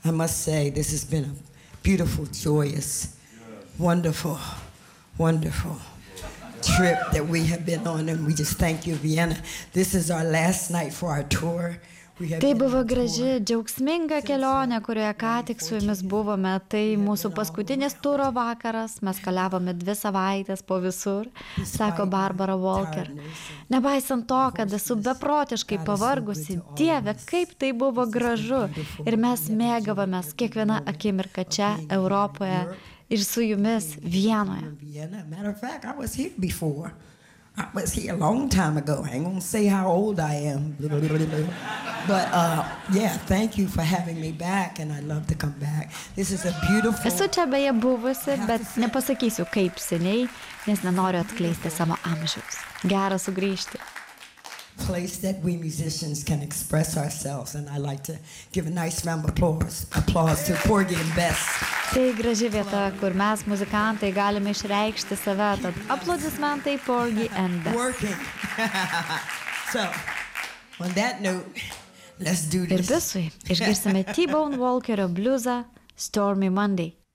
I must say, this has been a beautiful, joyous, wonderful, wonderful trip that we have been on, and we just thank you, Vienna. This is our last night for our tour. Tai buvo graži, džiaugsminga kelionė, kurioje ką tik su jumis buvome. Tai mūsų paskutinis turo vakaras, mes keliavome 2 savaitės po visur, sako Barbara Walker. Nepaisant to, kad esu beprotiškai pavargusi, Dieve, kaip tai buvo gražu. Ir mes mėgavomės kiekvieną akimirką čia, Europoje, ir su jumis Vienoje. Matter of fact, I was here before. I was here a long time ago. I ain't gonna say how old I am. But yeah, thank you for having me back, and I'd love to come back. This is a beautiful... Esu čia beje buvusi, bet nepasakysiu kaip seniai, nes nenoriu atskleisti savo amžiaus. Gera sugrįžti. Place that we musicians can express ourselves, and I like to give a nice round of applause to Porgy and Bess. Tai graži vieta, kur mes muzikantai galime išreikšti save, tad aplodismentai Porgy and Bess. Working. So, on that note, let's do this. Ir visui išgirsime T-Bone Walkerio bliuzą Stormy Monday.